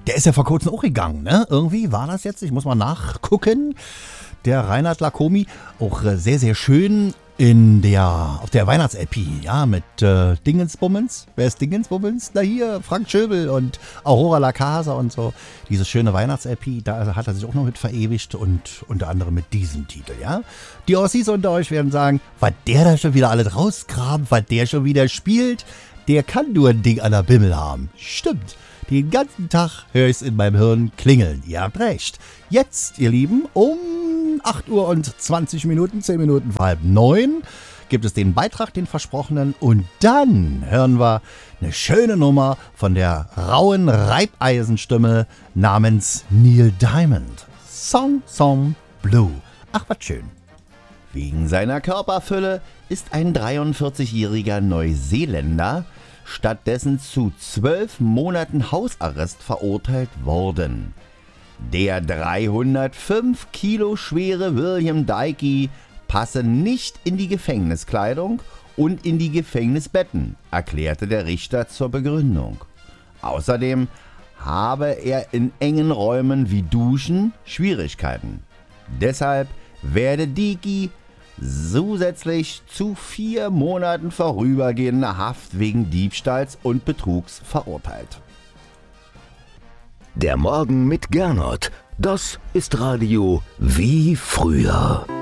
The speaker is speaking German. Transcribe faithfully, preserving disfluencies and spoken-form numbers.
Der ist ja vor kurzem auch gegangen, ne? Irgendwie war das jetzt, ich muss mal nachgucken. Der Reinhard Lacomi, auch äh, sehr, sehr schön in der, auf der Weihnachts-L P, ja, mit äh, Dingensbummens. Wer ist Dingensbummens? Na hier, Frank Schöbel und Aurora La Casa und so. Diese schöne Weihnachts-L P, da hat er sich auch noch mit verewigt und unter anderem mit diesem Titel, ja. Die Ossis unter euch werden sagen, was der da schon wieder alles rauskramt, was der schon wieder spielt, der kann nur ein Ding an der Bimmel haben. Stimmt. Den ganzen Tag höre ich es in meinem Hirn klingeln. Ihr habt recht. Jetzt, ihr Lieben, um acht Uhr und zwanzig Minuten, zehn Minuten vor halb neun, gibt es den Beitrag, den versprochenen. Und dann hören wir eine schöne Nummer von der rauen Reibeisenstimme namens Neil Diamond. Song, Song, Blue. Ach, was schön. Wegen seiner Körperfülle ist ein dreiundvierzigjähriger Neuseeländer stattdessen zu zwölf Monaten Hausarrest verurteilt worden. Der dreihundertfünf Kilo schwere William Dykey passe nicht in die Gefängniskleidung und in die Gefängnisbetten, erklärte der Richter zur Begründung. Außerdem habe er in engen Räumen wie Duschen Schwierigkeiten. Deshalb werde Dykey zusätzlich zu vier Monaten vorübergehender Haft wegen Diebstahls und Betrugs verurteilt. Der Morgen mit Gernot, das ist Radio wie früher.